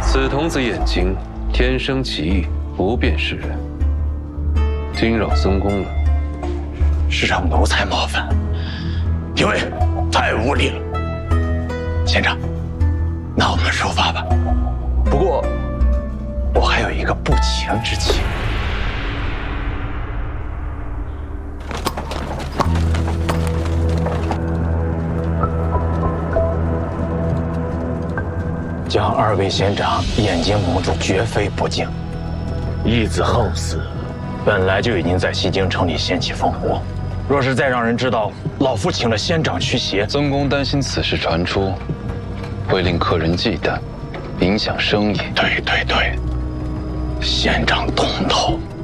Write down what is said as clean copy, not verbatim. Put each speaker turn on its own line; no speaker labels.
此童子眼睛天生奇异，不辨世人，惊扰僧公了。
是让奴才冒犯，因为太无礼了。仙长，那我们出发吧。不过，我还有一个不情之请。将二位仙长眼睛蒙住，绝非不敬。义子后死，本来就已经在西京城里掀起风波，若是再让人知道老夫请了仙长驱邪，
曾公担心此事传出，会令客人忌惮，影响生意。
对，仙长通透。